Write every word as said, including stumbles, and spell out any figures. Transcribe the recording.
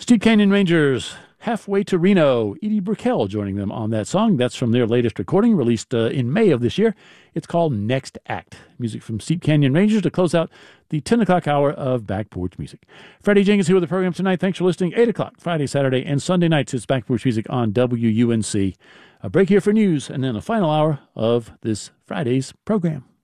Steep Canyon Rangers, Halfway to Reno. Edie Brickell joining them on that song. That's from their latest recording, released uh, in May of this year. It's called Next Act. Music from Steep Canyon Rangers to close out the ten o'clock hour of Back Porch Music. Freddie Jenkins here with the program tonight. Thanks for listening. eight o'clock, Friday, Saturday, and Sunday nights. It's Back Porch Music on W U N C. A break here for news, and then a final hour of this Friday's program.